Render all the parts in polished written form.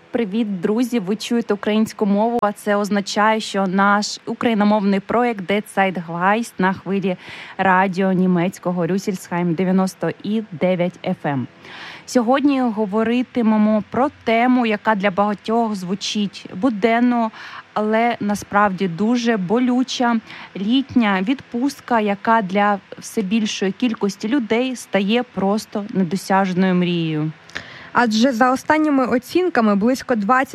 Привіт, друзі! Ви чуєте українську мову, а це означає, що наш україномовний проєкт «Der Zeitgeist» на хвилі радіо німецького Рюссельсхайм 90,9 FM. Сьогодні говоритимемо про тему, яка для багатьох звучить буденно, але насправді дуже болюча. Літня відпустка, яка для все більшої кількості людей стає просто недосяжною мрією. Адже за останніми оцінками близько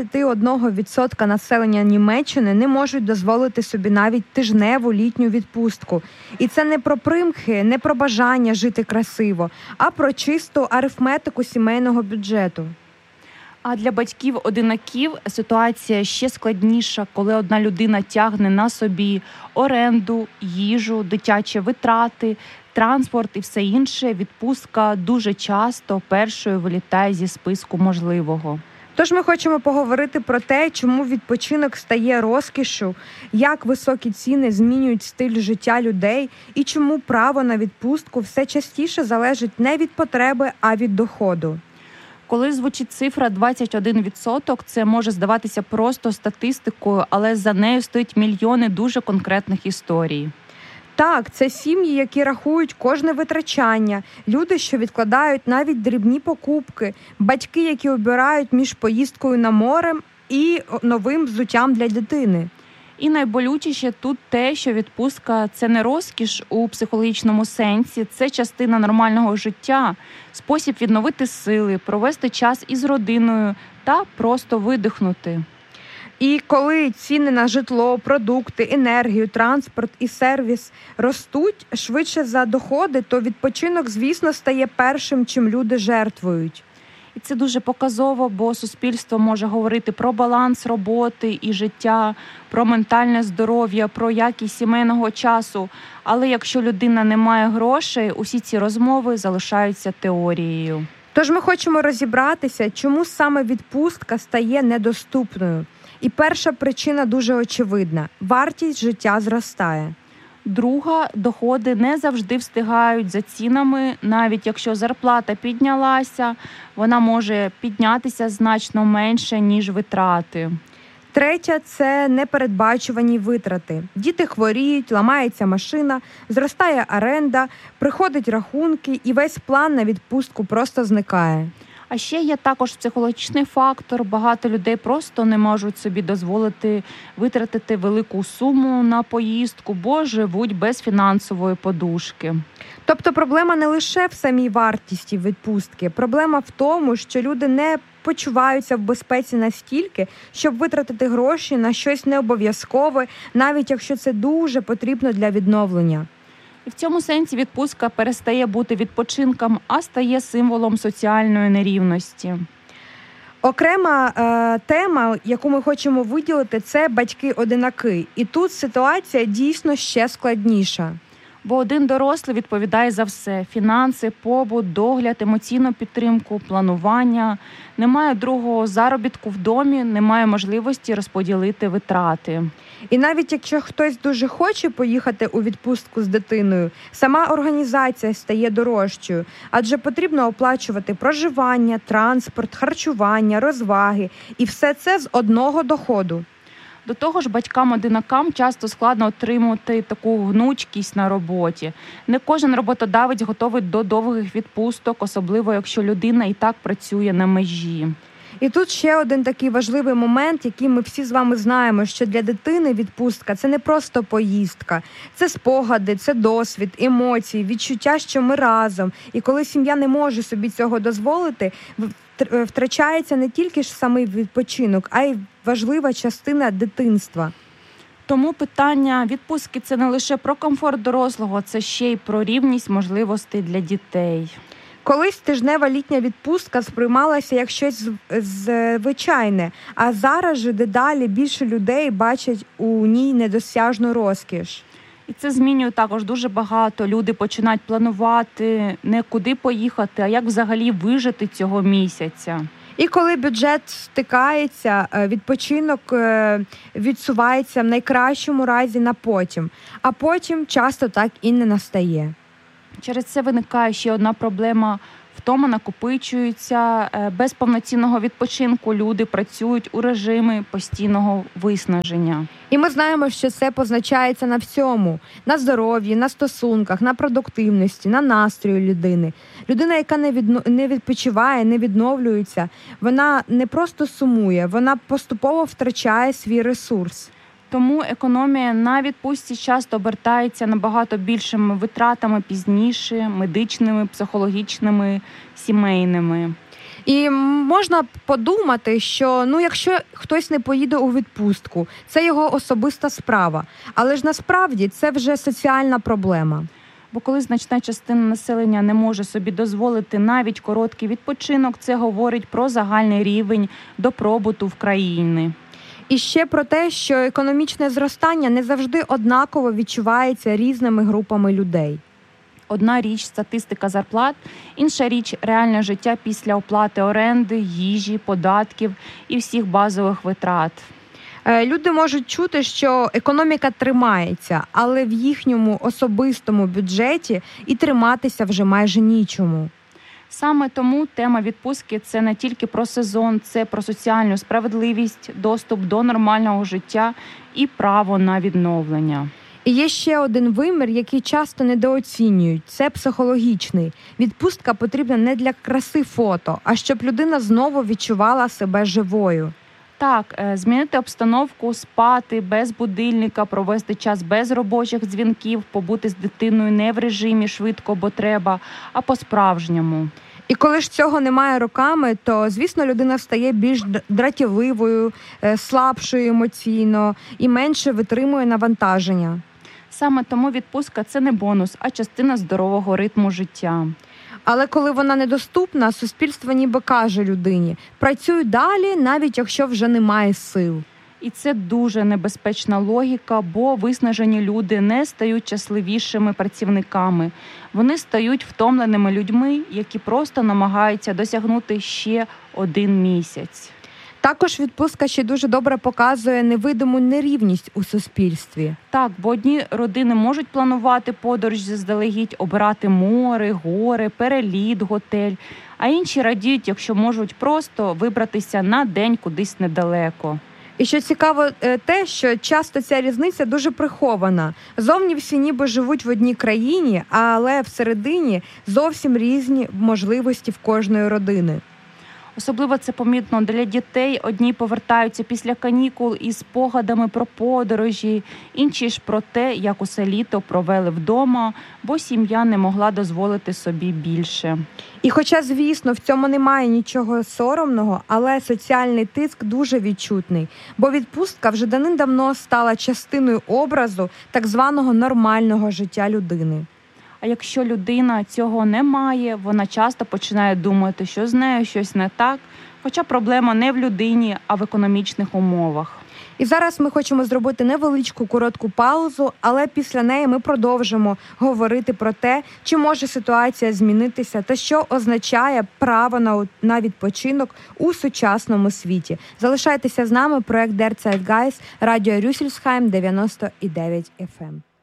21% населення Німеччини не можуть дозволити собі навіть тижневу літню відпустку. І це не про примхи, не про бажання жити красиво, а про чисту арифметику сімейного бюджету. А для батьків-одинаків ситуація ще складніша, коли одна людина тягне на собі оренду, їжу, дитячі витрати, транспорт і все інше. Відпустка дуже часто першою вилітає зі списку можливого. Тож ми хочемо поговорити про те, чому відпочинок стає розкішшю, як високі ціни змінюють стиль життя людей і чому право на відпустку все частіше залежить не від потреби, а від доходу. Коли звучить цифра 21%, це може здаватися просто статистикою, але за нею стоять мільйони дуже конкретних історій. Так, це сім'ї, які рахують кожне витрачання, люди, що відкладають навіть дрібні покупки, батьки, які обирають між поїздкою на море і новим взуттям для дитини. І найболючіше тут те, що відпустка – це не розкіш у психологічному сенсі, це частина нормального життя, спосіб відновити сили, провести час із родиною та просто видихнути. І коли ціни на житло, продукти, енергію, транспорт і сервіс ростуть швидше за доходи, то відпочинок, звісно, стає першим, чим люди жертвують. І це дуже показово, бо суспільство може говорити про баланс роботи і життя, про ментальне здоров'я, про якість сімейного часу. Але якщо людина не має грошей, усі ці розмови залишаються теорією. Тож ми хочемо розібратися, чому саме відпустка стає недоступною. І перша причина дуже очевидна – вартість життя зростає. Друга – доходи не завжди встигають за цінами. Навіть якщо зарплата піднялася, вона може піднятися значно менше, ніж витрати. Третя – це непередбачувані витрати. Діти хворіють, ламається машина, зростає оренда, приходять рахунки і весь план на відпустку просто зникає. А ще є також психологічний фактор. Багато людей просто не можуть собі дозволити витратити велику суму на поїздку, бо живуть без фінансової подушки. Тобто проблема не лише в самій вартості відпустки. Проблема в тому, що люди не почуваються в безпеці настільки, щоб витратити гроші на щось необов'язкове, навіть якщо це дуже потрібно для відновлення. І в цьому сенсі відпустка перестає бути відпочинком, а стає символом соціальної нерівності. Окрема тема, яку ми хочемо виділити, це батьки-одинаки. І тут ситуація дійсно ще складніша. Бо один дорослий відповідає за все – фінанси, побут, догляд, емоційну підтримку, планування. Немає другого заробітку в домі, немає можливості розподілити витрати. І навіть якщо хтось дуже хоче поїхати у відпустку з дитиною, сама організація стає дорожчою, адже потрібно оплачувати проживання, транспорт, харчування, розваги і все це з одного доходу. До того ж, батькам-одинакам часто складно отримати таку гнучкість на роботі. Не кожен роботодавець готовий до довгих відпусток, особливо якщо людина і так працює на межі. І тут ще один такий важливий момент, який ми всі з вами знаємо, що для дитини відпустка – це не просто поїздка. Це спогади, це досвід, емоції, відчуття, що ми разом. І коли сім'я не може собі цього дозволити, втрачається не тільки ж самий відпочинок, а й важлива частина дитинства. Тому питання відпустки – це не лише про комфорт дорослого, це ще й про рівність можливостей для дітей. Колись тижнева літня відпустка сприймалася як щось звичайне, а зараз же дедалі більше людей бачать у ній недосяжну розкіш. І це змінює також дуже багато. Люди починають планувати не куди поїхати, а як взагалі вижити цього місяця. І коли бюджет стикається, відпочинок відсувається в найкращому разі на потім, а потім часто так і не настає. Через це виникає ще одна проблема Втома накопичується, без повноцінного відпочинку люди працюють у режимі постійного виснаження. І ми знаємо, що це позначається на всьому: на здоров'ї, на стосунках, на продуктивності, на настрої людини. Людина, яка не відпочиває, не відновлюється, вона не просто сумує, вона поступово втрачає свій ресурс. Тому економія на відпустці часто обертається набагато більшими витратами пізніше, медичними, психологічними, сімейними. І можна подумати, що якщо хтось не поїде у відпустку, це його особиста справа. Але ж насправді це вже соціальна проблема. Бо коли значна частина населення не може собі дозволити навіть короткий відпочинок, це говорить про загальний рівень добробуту в країні. І ще про те, що економічне зростання не завжди однаково відчувається різними групами людей. Одна річ – статистика зарплат, інша річ – реальне життя після оплати оренди, їжі, податків і всіх базових витрат. Люди можуть чути, що економіка тримається, але в їхньому особистому бюджеті і триматися вже майже нічому. Саме тому тема відпустки – це не тільки про сезон, це про соціальну справедливість, доступ до нормального життя і право на відновлення. І є ще один вимір, який часто недооцінюють – це психологічний. Відпустка потрібна не для краси фото, а щоб людина знову відчувала себе живою. Так, змінити обстановку, спати без будильника, провести час без робочих дзвінків, побути з дитиною не в режимі швидко, бо треба, а по-справжньому. І коли ж цього немає роками, то, звісно, людина стає більш дратівливою, слабшою емоційно і менше витримує навантаження. Саме тому відпустка – це не бонус, а частина здорового ритму життя. Але коли вона недоступна, суспільство ніби каже людині – працюй далі, навіть якщо вже немає сил. І це дуже небезпечна логіка, бо виснажені люди не стають щасливішими працівниками. Вони стають втомленими людьми, які просто намагаються досягнути ще один місяць. Також відпустка ще дуже добре показує невидиму нерівність у суспільстві. Так, бо одні родини можуть планувати подорож заздалегідь, обирати море, гори, переліт, готель, а інші радіють, якщо можуть просто вибратися на день кудись недалеко. І що цікаво те, що часто ця різниця дуже прихована. Зовні всі ніби живуть в одній країні, але всередині зовсім різні можливості в кожної родини. Особливо це помітно для дітей. Одні повертаються після канікул із спогадами про подорожі, інші ж про те, як усе літо провели вдома, бо сім'я не могла дозволити собі більше. І хоча, звісно, в цьому немає нічого соромного, але соціальний тиск дуже відчутний, бо відпустка вже давним-давно стала частиною образу так званого нормального життя людини. А якщо людина цього не має, вона часто починає думати, що з нею щось не так, хоча проблема не в людині, а в економічних умовах. І зараз ми хочемо зробити невеличку коротку паузу, але після неї ми продовжимо говорити про те, чи може ситуація змінитися та що означає право на відпочинок у сучасному світі. Залишайтеся з нами, проект Der Zeitgeist, радіо Рюссельсхайм 90,9 FM.